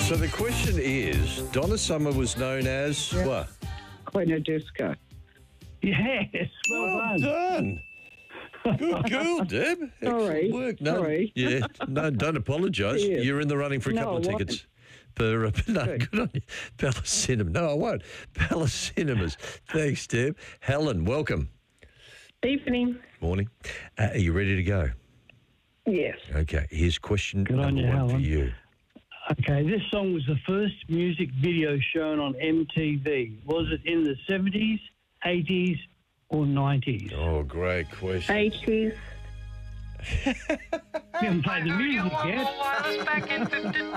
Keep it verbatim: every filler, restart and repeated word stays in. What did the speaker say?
So the question is, Donna Summer was known as Yeah. what? Queen of Disco. Yes, well, Well done. done. Good girl, Deb. Excellent Sorry, work. No, sorry. Yeah, no, don't apologise. Yeah. You're in the running for a No, couple of I won't. tickets. For, uh, no, Good. good on you. Palace Cinema. No, I won't. Palace Cinemas. Thanks, Deb. Helen, welcome. Evening. Morning. Uh, are you ready to go? Yes. Okay, here's question Good on number you, one for Helen. you. Okay, this song was the first music video shown on M T V. Was it in the seventies, eighties, or nineties? Oh, great question. eighties. You haven't played the music yet. Was back in fifty-two.